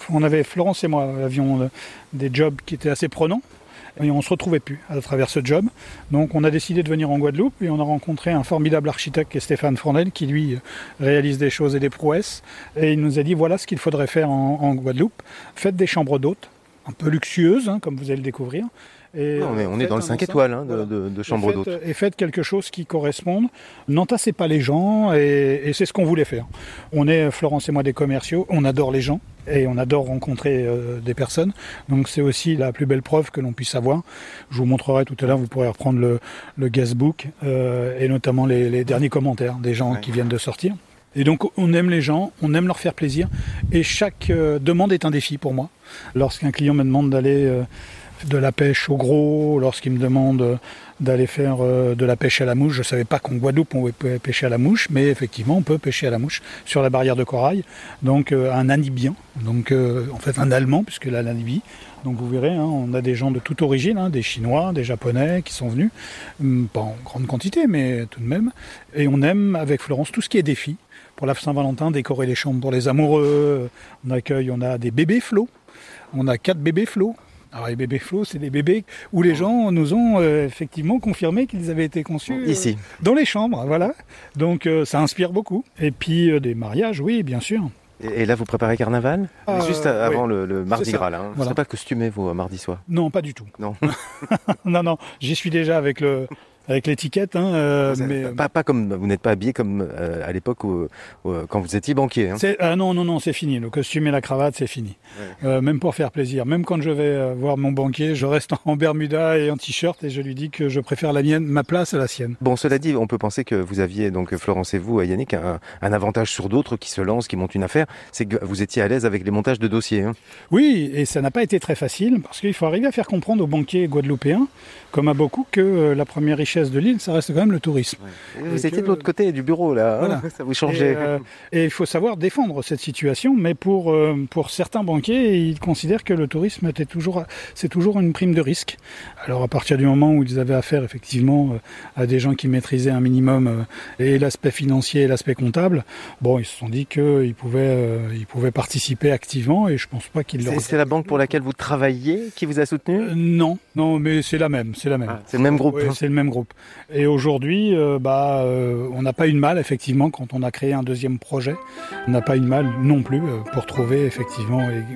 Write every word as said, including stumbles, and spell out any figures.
On avait, Florence et moi, avions euh, des jobs qui étaient assez prenants. Et on ne se retrouvait plus à travers ce job. Donc on a décidé de venir en Guadeloupe et on a rencontré un formidable architecte qui est Stéphane Fournel, qui lui réalise des choses et des prouesses. Et il nous a dit voilà ce qu'il faudrait faire en, en Guadeloupe. Faites des chambres d'hôtes, un peu luxueuses, hein, comme vous allez le découvrir. Et non, mais on est dans le cinq étoiles hein, de, de, de chambre d'hôte. Et faites quelque chose qui corresponde. N'entassez pas les gens et, et c'est ce qu'on voulait faire. On est, Florence et moi, des commerciaux. On adore les gens et on adore rencontrer euh, des personnes. Donc c'est aussi la plus belle preuve que l'on puisse avoir. Je vous montrerai tout à l'heure, vous pourrez reprendre le, le guestbook euh, et notamment les, les derniers commentaires des gens ouais. qui viennent de sortir. Et donc on aime les gens, on aime leur faire plaisir et chaque euh, demande est un défi pour moi. Lorsqu'un client me demande d'aller... Euh, de la pêche au gros, lorsqu'il me demande d'aller faire de la pêche à la mouche. Je ne savais pas qu'en Guadeloupe on pouvait pêcher à la mouche, mais effectivement on peut pêcher à la mouche sur la barrière de corail. Donc un Namibien, donc en fait un Allemand puisque la Namibie. Donc vous verrez, hein, on a des gens de toute origine, hein, des Chinois, des Japonais qui sont venus, pas en grande quantité mais tout de même. Et on aime avec Florence tout ce qui est défi. Pour la Saint-Valentin, décorer les chambres pour les amoureux. On accueille, on a des bébés flots. On a quatre bébés flots. Alors les bébés flots, c'est des bébés où les gens nous ont euh, effectivement confirmé qu'ils avaient été conçus euh, ici, dans les chambres, voilà. Donc euh, ça inspire beaucoup. Et puis euh, des mariages, oui, bien sûr. Et, et là, vous préparez Carnaval euh, Juste avant oui. le, le Mardi Gras, là. Hein. Vous ne voilà. serez pas costumé, vous, mardi soir? Non, pas du tout. Non, non, non. J'y suis déjà avec le... Avec l'étiquette, hein, euh, mais pas, pas comme vous n'êtes pas habillé comme euh, à l'époque où, où, quand vous étiez banquier. Hein. C'est, ah non non non, c'est fini. Le costume et la cravate, c'est fini. Ouais. Euh, même pour faire plaisir. Même quand je vais euh, voir mon banquier, je reste en bermuda et en t-shirt et je lui dis que je préfère la mienne, ma place à la sienne. Bon, cela dit, on peut penser que vous aviez donc Florence et vous, Yannick, un, un avantage sur d'autres qui se lancent, qui montent une affaire, c'est que vous étiez à l'aise avec les montages de dossiers. Hein. Oui, et ça n'a pas été très facile parce qu'il faut arriver à faire comprendre aux banquiers guadeloupéens, comme à beaucoup, que euh, la première richesse de l'île, ça reste quand même le tourisme. Ouais. Vous et étiez que... de l'autre côté du bureau, là, voilà. hein, ça vous changeait. Et il euh, faut savoir défendre cette situation, mais pour, euh, pour certains banquiers, ils considèrent que le tourisme était toujours, c'est toujours une prime de risque. Alors à partir du moment où ils avaient affaire effectivement à des gens qui maîtrisaient un minimum euh, et l'aspect financier et l'aspect comptable, bon, ils se sont dit qu'ils pouvaient, euh, ils pouvaient participer activement et je pense pas qu'ils l'auraient. C'est, c'est la banque pour laquelle vous travaillez qui vous a soutenu ? euh, Non, non, mais c'est la même, c'est la même. Ah, c'est le même groupe. Oui, hein. C'est le même groupe. Et aujourd'hui, euh, bah, euh, on n'a pas eu de mal, effectivement, quand on a créé un deuxième projet. On n'a pas eu de mal non plus euh, pour trouver, effectivement,